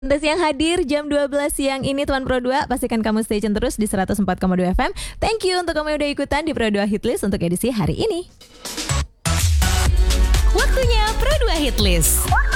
Untuk yang hadir jam 12 siang ini Tuan Pro 2, pastikan kamu stay tune terus di 104,2 FM. Thank you untuk kamu yang udah ikutan di Pro 2 Hitlist untuk edisi hari ini. Waktunya Pro 2 Hitlist.